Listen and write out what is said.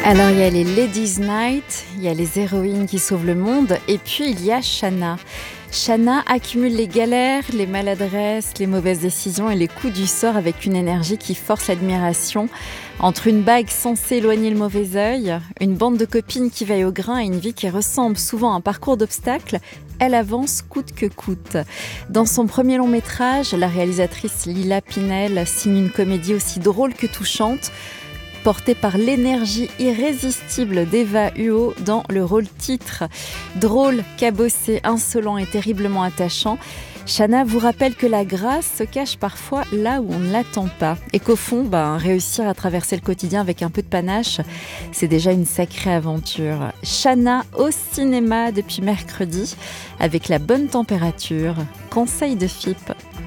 Alors il y a les Ladies Night, il y a les héroïnes qui sauvent le monde et puis il y a Shanna. Shanna accumule les galères, les maladresses, les mauvaises décisions et les coups du sort avec une énergie qui force l'admiration. Entre une bague censée éloigner le mauvais œil, une bande de copines qui veillent au grain et une vie qui ressemble souvent à un parcours d'obstacles, elle avance coûte que coûte. Dans son premier long métrage, la réalisatrice Lila Pinel signe une comédie aussi drôle que touchante, portée par l'énergie irrésistible d'Eva Huot dans le rôle titre. Drôle, cabossé, insolent et terriblement attachant, Shanna vous rappelle que la grâce se cache parfois là où on ne l'attend pas. Et qu'au fond, réussir à traverser le quotidien avec un peu de panache, c'est déjà une sacrée aventure. Shanna au cinéma depuis mercredi, avec la bonne température. Conseil de FIP.